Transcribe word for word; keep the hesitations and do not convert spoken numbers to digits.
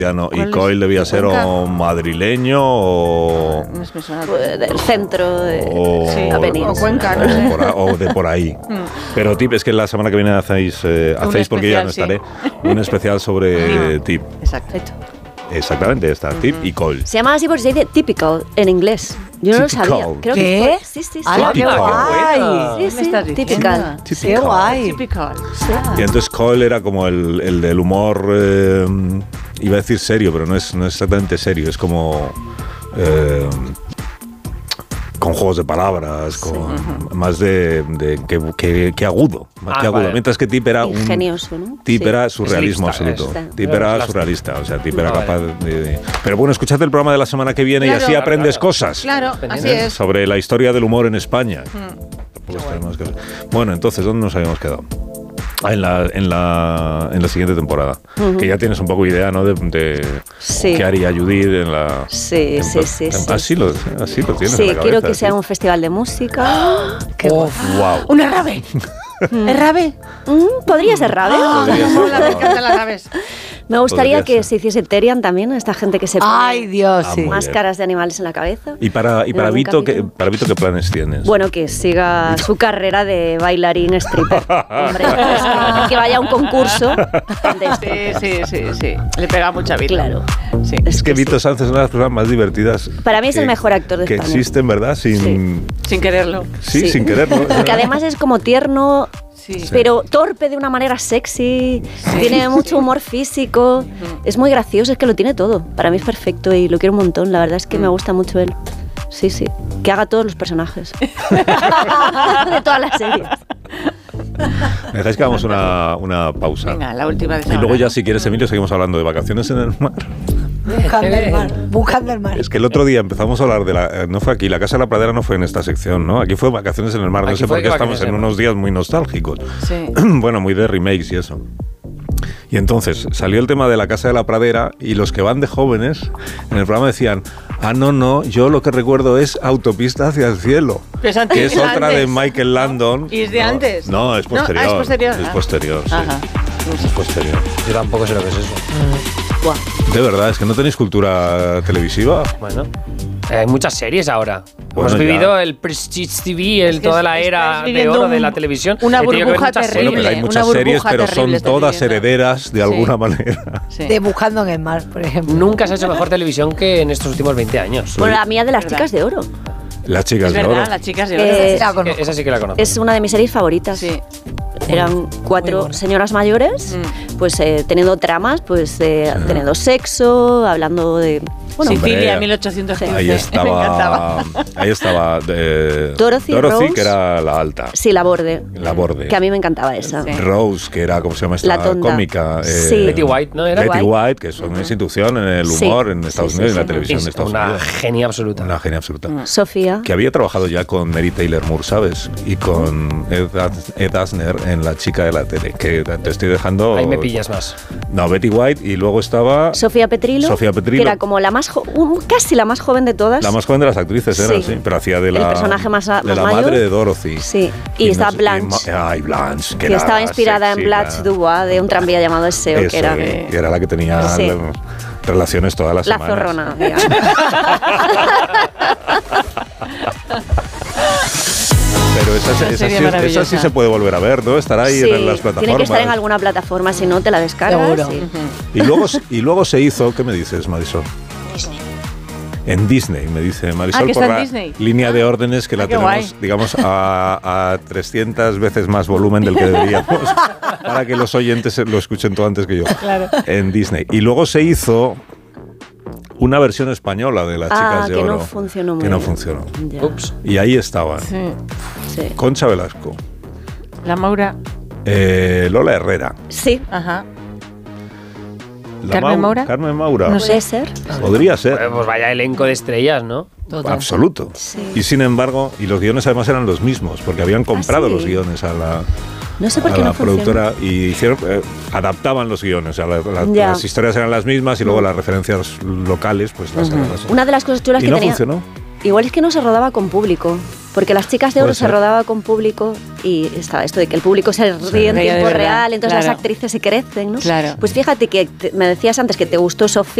Y Coll debía ser o madrileño o... No es me suena. Del centro de o, sí, la península. O Cuenca, no o, sé. por, o de por ahí. Pero Tip, es que la semana que viene hacéis, eh, hacéis porque ya no estaré, sí. un especial sobre Tip. Exacto. Exactamente, está Tip y Coll. Se llama así porque se dice typical en inglés. Yo no Typical. lo sabía. Creo ¿Qué? Que fue, sí, sí, sí. ¡Hala, qué Typical. guay! Sí, ¿Qué me estás sí, diciendo? typical. ¡Qué Typical. guay! Typical. Y entonces Coll era como el, el del humor, eh, iba a decir serio, pero no es, no es exactamente serio, es como... Eh, con juegos de palabras, con sí. más de, de que, que, que agudo, más ah, que agudo. Vale. Mientras que Tip era un ingenioso, ¿no? Tip Sí. era surrealismo Es lista, absoluto. es. Tip era Las- surrealista, o sea, Tip Ah, era vale. capaz de, de- Pero bueno, escuchad el programa de la semana que viene Claro. y así aprendes Claro, cosas. Claro, así ¿eh? es. Sobre la historia del humor en España. Tampoco tenemos que- Bueno, entonces, ¿dónde nos habíamos quedado? Ah, en la, en la, en la siguiente temporada. Ujú. Que ya tienes un poco idea, ¿no? De, de Sí. qué haría Judith en la... Sí, en- sí, sí, en- sí. Así lo, así lo tienes Sí, en la cabeza. quiero que sea sí. un festival de música. ¡Qué Oh, guay! wow. Una rave. ¿Es rave? Mm, Podría ser rave. Podría ser Hola, me rave. encantan las aves. Me gustaría Podría que ser. se hiciese Terian también, esta gente que se pone ¡Ay, Dios! Ah, Sí. muy máscaras de animales en la cabeza. ¿Y para, y ¿En para, algún Vito, ¿qué, capítulo? para Vito qué planes tienes? Bueno, que siga su carrera de bailarín stripper. Hombre, pues que, que vaya a un concurso de esto. Sí, sí, sí, sí. Le pega mucha vida. Claro. Sí. Es que sí. Vito Sánchez es una de las personas más divertidas. Para mí es que- el mejor actor de que España. existen, ¿verdad? Sin, Sin quererlo. sí, Sí. sin quererlo. Porque además es como tierno, Sí. pero torpe de una manera sexy, tiene mucho humor físico, es muy gracioso, es que lo tiene todo. Para mí es perfecto y lo quiero un montón, la verdad es que me gusta mucho él. Sí, sí, que haga todos los personajes de todas las series. ¿Me dejáis que hagamos una, una pausa? Venga, la última de Y luego ya, si quieres, Emilio, seguimos hablando de vacaciones en el mar. Buscando el mar. Buscando el mar. Es que el otro día empezamos a hablar de la... eh, No fue aquí, la Casa de la Pradera no fue en esta sección, ¿no? Aquí fue vacaciones en el mar. No Aquí sé fue por qué estamos vacaciones en en el mar. unos días muy nostálgicos. Sí. Bueno, muy de remakes y eso. Y entonces salió el tema de la Casa de la Pradera y los que van de jóvenes en el programa decían, ah, no, no, yo lo que recuerdo es Autopista hacia el cielo, Pero es antes, que es es otra antes. de Michael Landon. ¿Y es de No, antes? No, es No, ah, es posterior. posterior. Es Ah. posterior, sí. Ajá. Es posterior. Yo tampoco sé lo que es eso. Buah. De verdad, es que no tenéis cultura televisiva. Bueno, hay muchas series ahora. Bueno, Hemos ya. vivido el Prestige T V, el, Es que toda es- la era estáis de viviendo oro de un- la televisión. una He tenido que ver burbuja muchas terrible. Bueno, pero hay Una muchas burbuja series, pero terrible son estás todas viviendo. herederas de Sí. alguna manera. Sí. De Buscando en el mar, por ejemplo. Nunca se ha hecho mejor televisión que en estos últimos veinte años. Bueno, la mía de las ¿Verdad? chicas de oro. Las chicas Es de verdad, oro. las chicas de Eh, oro. La conozco. Esa sí que la conozco. Es una de mis series favoritas. Sí. Eran cuatro buena. señoras mayores, Mm. pues eh, teniendo tramas, pues eh, teniendo sexo, hablando de... Bueno, Hombre, Sicilia, mil ochocientos quince. Ahí Me estaba, encantaba. ahí estaba eh, Dorothy, Rose. que era la alta, sí, La Borde. la borde. Que a mí me encantaba esa. Sí. Rose, que era, ¿cómo se llama esta La tonta. cómica? Eh, Sí. Betty White, ¿no era? Betty White. White, que es una institución en el Sí. humor en Estados Sí, Unidos sí, y en la sí. televisión Es de Estados una Unidos. genia absoluta. Una genia absoluta. Sofía. Que había trabajado ya con Mary Taylor Moore, ¿sabes? Y con Ed, Ed Asner en La chica de la tele, que te estoy dejando... Ahí me pillas más. No, Betty White, y luego estaba... Sofía Petrilo, Sofía Petrilo. que era como la más jo- un- casi la más joven de todas. La más joven de las actrices era, Sí. sí, pero hacía de la... El personaje más a- de más la mayor. madre de Dorothy. Sí. Y no estaba sé- Blanche. y ma- Ay, Blanche. Que, que era estaba inspirada sexy, en Blanche la- Dubois de un tranvía llamado Eseo, Eso, que era y era la que tenía Sí. la- relaciones todas las la semanas. zorrona. digamos. Pero esa, esa, Una sí, serie esa maravillosa. sí se puede volver a ver, ¿no? Estará ahí Sí, en las plataformas. tiene que estar en alguna plataforma, si no te la descargas. Seguro. sí. Y luego, y luego se hizo, ¿qué me dices, Marisol? En Disney, me dice Marisol, Ah, que por está en la Disney. línea de órdenes que Ah, la qué tenemos, guay. digamos, a, a trescientas veces más volumen del que deberíamos, para que los oyentes lo escuchen todo antes que yo. Claro. En Disney. Y luego se hizo una versión española de Las Ah, Chicas de que no Oro. funcionó muy Que no bien. funcionó. Ya. Ups. Y ahí estaban Sí. Sí. Concha Velasco, La Maura. eh, Lola Herrera, Sí, Ajá. la ¿Carmen Mau- Maura? Carmen Maura. No puede ser. Podría ser. Pues, pues vaya elenco de estrellas, ¿no? Total. Absoluto. Sí. Y sin embargo, y los guiones además eran los mismos, porque habían comprado sí? los guiones a la, No sé por a qué la no funcionó. productora y hicieron, eh, adaptaban los guiones. O sea, la- la- Ya. las historias eran las mismas y luego las referencias locales, pues las eran las Una de las cosas chulas Y que no tenía. funcionó. Igual es que no se rodaba con público. Porque Las Chicas de Puede Oro se ser. rodaba con público y está esto de que el público se ríe en Ríe de tiempo verdad, real, entonces claro. las actrices se crecen, ¿no? Claro. Pues fíjate que te- me decías antes que te gustó Sofía.